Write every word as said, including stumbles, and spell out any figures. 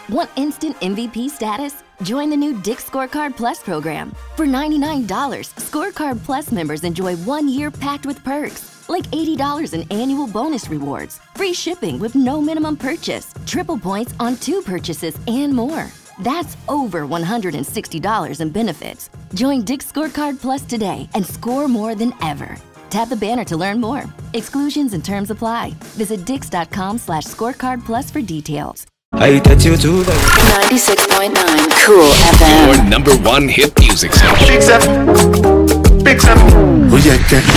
Want instant M V P status? Join the new Dick's Scorecard Plus program. For ninety-nine dollars, Scorecard Plus members enjoy one year packed with perks, like eighty dollars in annual bonus rewards, free shipping with no minimum purchase, triple points on two purchases, and more. That's over one hundred sixty dollars in benefits. Join Dick's Scorecard Plus today and score more than ever. Tap the banner to learn more. Exclusions and terms apply. Visit dix.com slash scorecard plus for details. I touch you too. ninety-six point nine Cool F M. Your number one hit music station. Big Seven. Big Seven. Oye, que